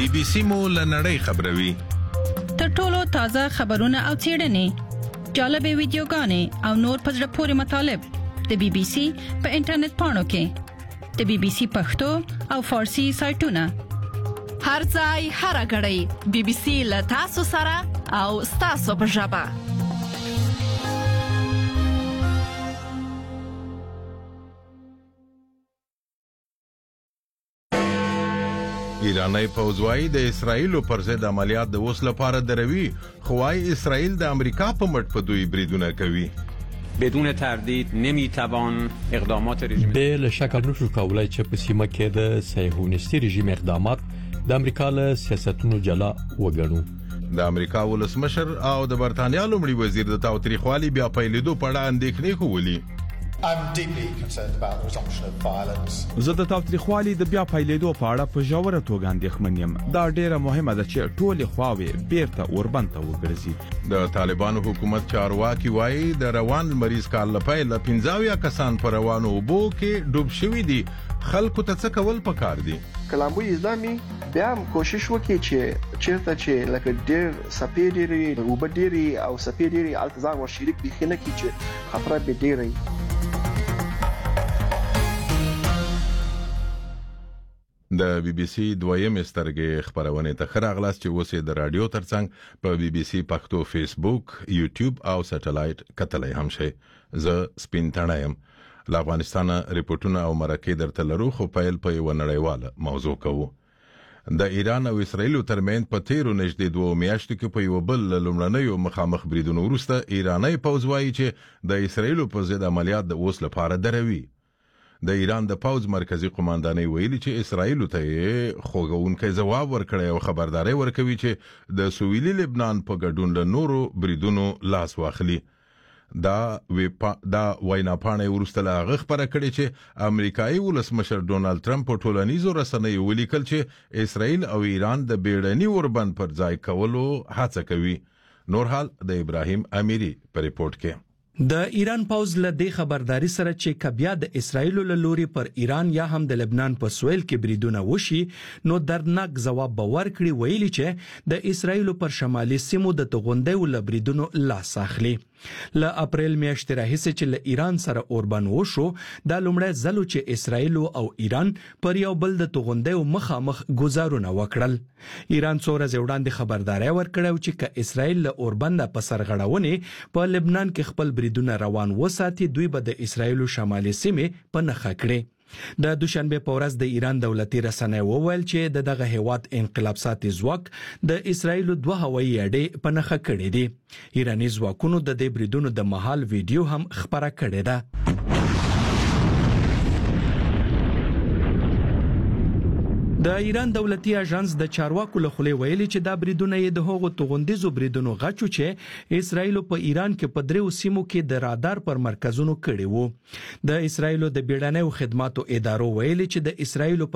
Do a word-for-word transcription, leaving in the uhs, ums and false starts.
بي سي مو له نړۍ خبروي. تر ټولو تازه خبرونه او څېړنې، جالبې ویډیوګانې او نور په زړه پورې مطالب د بي بي سي په انټرنیټ پاڼو کې، د بي بي سي پښتو او فارسي سایټونه. هر ځای هر غړی بي بي سي له تاسو سره او ستاسو په ژبه. ایرانی پوځ وايي د اسرایلو پر ضد عملیات د اوس لپاره دروي، خو وايي اسرائیل د امریکا په مټ په دوی بریدونه کوي. بدون تردید نمیتوان اقدامات رژیم بل شکل نشو کولای چې په سیمه کې د صهیونیستي رژیم اقدامات د امریکا له سیاستونو جلا وګڼو. د امریکا ولسمشر او د برتانیا لومړي وزیر د تاوتریخوالي بیا پیلېدو په اړه اندېښنې کولې. I'm deeply concerned about the resumption of violence. زه د تاوتریخوالي د بیا پیلېدو په اړه په ژوره توګه اندېښمن یم. دا ډیره مهمه ده چې ټولې خواوې بیرته اوربند ته وګرځي. د طالبانو حکومت چارواکي وایي د روان مریض کال له پیله پنځه اویا کسان په روانو اوبو کې ډوب شوي دي. خلکو ته څه کول پکار دي؟ کلامبوی اسلامي بیا هم کوشش وکړي چې چیرته چې لکه ډیر سپې ډیرې اوبه ډیرې او سپې ډیرې التزام او شریک بيخي نه کړي چې خطر به ډیرې. د بي بي سي دویم سترګې خبرونه ته خراغلاس چې اوسې د رادیو ترڅنګ په بي بي سي پښتو فیسبوک، یوټیوب او سټلایټ کتلای هم شي. زه سپین تڼایم. له افغانستان ریپورتونه او مرکې درته لرو، خو پیل په یو نړیواله موضوع کوو. د ایران او اسرایل ترمنځ په تیرو نږدې دوه میاشتو کې په یو بل لومړنیو مخامخ بریدونو وروسته ایرانی پوځ وايي چې د اسرایل په ضد عملیات د اوس لپاره دروي. د ایران د پوځ مرکزی قوماندانۍ ویلي چې اسرائیل ته خوګونکې ځواب ورکړی او خبرداري ورکوي چې د سویلي لبنان په ګډون له نورو بریدونو لاس واخلي. دا ویپا دا وینا پاڼه ورسته لاغه خبره کړې چې امریکایي ولسمشر ډونالد ټرمپ په ټولنیزو رسنیو ولیکل چې اسرائیل او ایران د بیړني اوربند پر ځای کولو هڅه کوي. نور حال د ابراهیم امیری په ریپورت کې. د ایران پوز له دې خبرداري سره چې کبیا د اسرایل له لوري پر ایران یا هم د لبنان په سویل کې بریدونه وشي، نو درناک ځواب باور کړی، ویلي چې د اسرایل پر شمالي سیمو د توغندې ول بریدونو لاس اخلي. له اپریل میاشتې راهیسې چې له ایران سره اوربن وشو، دا لومړی ځل چې اسرایل او ایران پر یو بل د توغندې مخامخ گزارونه وکړل. ایران څو ورځې وړاندې خبرداري ورکړه چې که اسرایل له اوربند په سرغړونې په لبنان کې خپل بریدونه روان وساتي، دوی به د اسرایل شمالي سیمې په نخښه کړي. د دوشنبه په ورځ د ایران دولتي رسنۍ وویل چې د دغه هیواد انقلاب ساتي ځواک د اسرایل دوه هوایي اډې په نخښه کړې دي. ایراني ځواکونو د دې بریدونو د مهال ویډیو هم خبره کړې ده. د ایران دولتي اژانس د چارواکو له خولې ویلي چې دا بریدونه یې د هغو توغندیزو بریدونو غچو چې اسرایل په ایران کې په دریو سیمو کې د رادار پر مرکزونو کړي وو. د اسرایل د بیړنیو خدماتو ادارو ویلي چې د اسرایل